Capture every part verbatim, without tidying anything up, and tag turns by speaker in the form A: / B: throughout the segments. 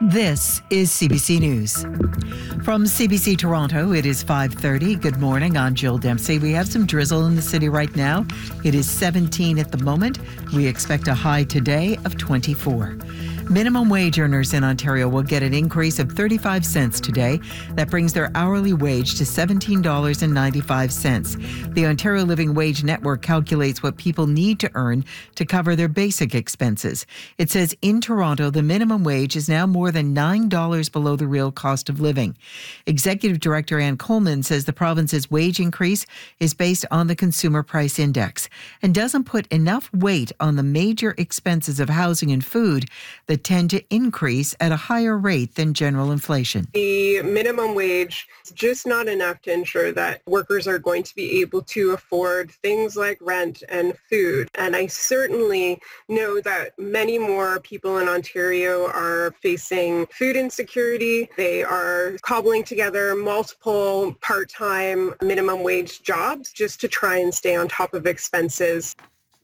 A: This is C B C News. From C B C Toronto, it is five thirty. Good morning, I'm Jill Dempsey. We have some drizzle in the city right now. It is seventeen at the moment. We expect a high today of twenty-four. Minimum wage earners in Ontario will get an increase of thirty-five cents today. That brings their hourly wage to seventeen dollars and ninety-five cents. The Ontario Living Wage Network calculates what people need to earn to cover their basic expenses. It says in Toronto, the minimum wage is now more than nine dollars below the real cost of living. Executive Director Ann Coleman says the province's wage increase is based on the Consumer Price Index and doesn't put enough weight on the major expenses of housing and food that tend to increase at a higher rate than general inflation.
B: The minimum wage is just not enough to ensure that workers are going to be able to afford things like rent and food. And I certainly know that many more people in Ontario are facing food insecurity. They are cobbling together multiple part-time minimum wage jobs just to try and stay on top of expenses.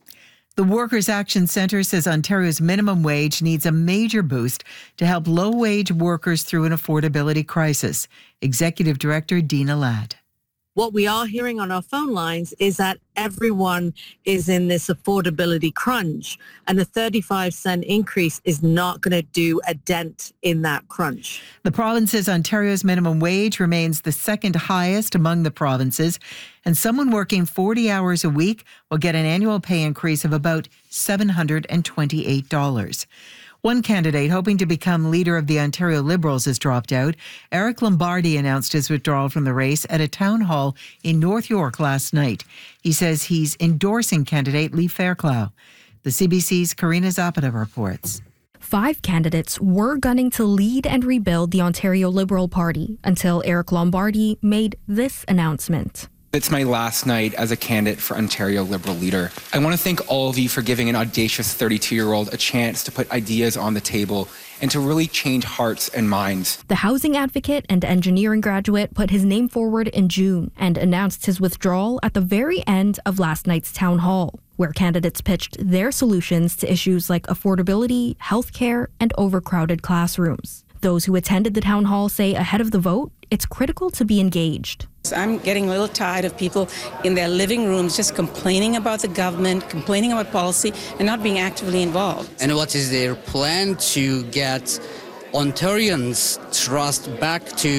A: The Workers' Action Centre says Ontario's minimum wage needs a major boost to help low-wage workers through an affordability crisis. Executive Director Dina Ladd.
C: What we are hearing on our phone lines is that everyone is in this affordability crunch, and a thirty-five cent increase is not going to do a dent in that crunch.
A: The province says Ontario's minimum wage remains the second highest among the provinces, and someone working forty hours a week will get an annual pay increase of about seven hundred twenty-eight dollars. One candidate hoping to become leader of the Ontario Liberals has dropped out. Eric Lombardi announced his withdrawal from the race at a town hall in North York last night. He says he's endorsing candidate Lee Fairclough. The C B C's Karina Zapata reports.
D: Five candidates were gunning to lead and rebuild the Ontario Liberal Party until Eric Lombardi made this announcement.
E: It's my last night as a candidate for Ontario Liberal leader. I want to thank all of you for giving an audacious thirty-two-year-old a chance to put ideas on the table and to really change hearts and minds.
D: The housing advocate and engineering graduate put his name forward in June and announced his withdrawal at the very end of last night's town hall, where candidates pitched their solutions to issues like affordability, healthcare, and overcrowded classrooms. Those who attended the town hall say ahead of the vote, it's critical to be engaged.
F: I'm getting a little tired of people in their living rooms just complaining about the government, complaining about policy, and not being actively involved.
G: And what is their plan to get Ontarians' trust back to